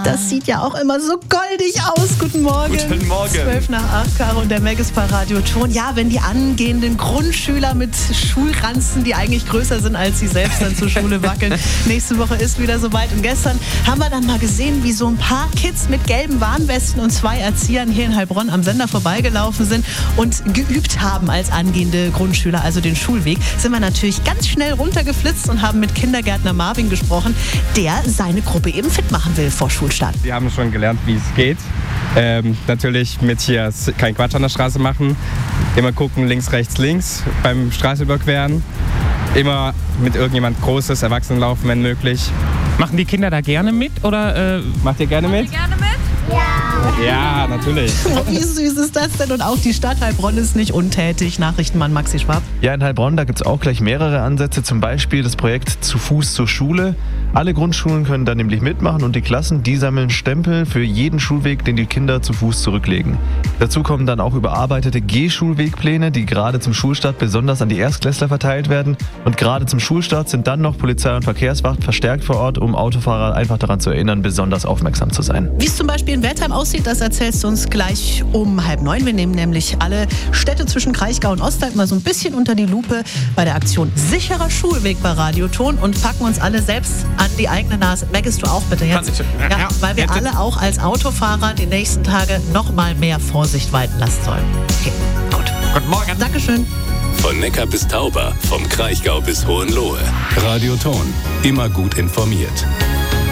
Das sieht ja auch immer so goldig aus. Guten Morgen. Guten Morgen. 12 nach 8, Caro und der Megis bei Radio Ton. Ja, wenn die angehenden Grundschüler mit Schulranzen, die eigentlich größer sind als sie selbst, dann zur Schule wackeln. Nächste Woche ist wieder soweit. Und gestern haben wir dann mal gesehen, wie so ein paar Kids mit gelben Warnwesten und 2 Erziehern hier in Heilbronn am Sender vorbeigelaufen sind und geübt haben als angehende Grundschüler, also den Schulweg. Sind wir natürlich ganz schnell runtergeflitzt und haben mit Kindergärtner Marvin gesprochen, der seine Gruppe eben fit machen will vor Schulstart. Wir haben schon gelernt, wie es geht. Natürlich mit hier kein Quatsch an der Straße machen. Immer gucken, links, rechts, beim Straße überqueren. Immer mit irgendjemand Großes, Erwachsenen laufen, wenn möglich. Machen die Kinder da gerne mit? Oder, Macht ihr gerne mit? Ja, natürlich. Oh, wie süß ist das denn? Und auch die Stadt Heilbronn ist nicht untätig. Nachrichtenmann Maxi Schwab. Ja, in Heilbronn, da gibt es auch gleich mehrere Ansätze. Zum Beispiel das Projekt Zu Fuß zur Schule. Alle Grundschulen können da nämlich mitmachen und die Klassen, die sammeln Stempel für jeden Schulweg, den die Kinder zu Fuß zurücklegen. Dazu kommen dann auch überarbeitete Gehschulwegpläne, die gerade zum Schulstart besonders an die Erstklässler verteilt werden. Und gerade zum Schulstart sind dann noch Polizei und Verkehrswacht verstärkt vor Ort, um Autofahrer einfach daran zu erinnern, besonders aufmerksam zu sein. Wie es zum Beispiel in Wertheim aussieht, das erzählst du uns gleich um 8:30. Wir nehmen nämlich alle Städte zwischen Kraichgau und Ostwald mal so ein bisschen unter die Lupe bei der Aktion Sicherer Schulweg bei Radio Ton und packen uns alle selbst an die eigene Nase. Merkst du auch bitte jetzt? Ja, weil wir alle auch als Autofahrer die nächsten Tage noch mal mehr Vorsicht walten lassen sollen. Okay, gut. Guten Morgen. Dankeschön. Von Neckar bis Tauber, vom Kraichgau bis Hohenlohe. Radio Ton, immer gut informiert.